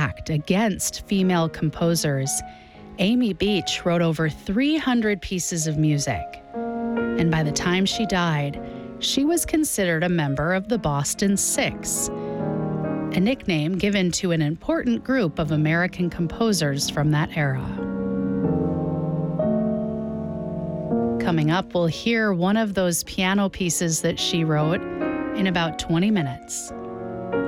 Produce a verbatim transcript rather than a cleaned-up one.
act against female composers, Amy Beach wrote over three hundred pieces of music. And by the time she died, she was considered a member of the Boston Six, a nickname given to an important group of American composers from that era. Coming up, we'll hear one of those piano pieces that she wrote in about twenty minutes.